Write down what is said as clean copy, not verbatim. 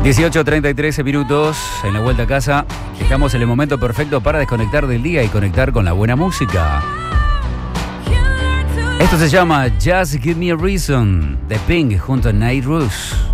18:33 minutos en la vuelta a casa. Estamos en el momento perfecto para desconectar del día y conectar con la buena música. Esto se llama Just Give Me a Reason de Pink junto a Nate Ruess.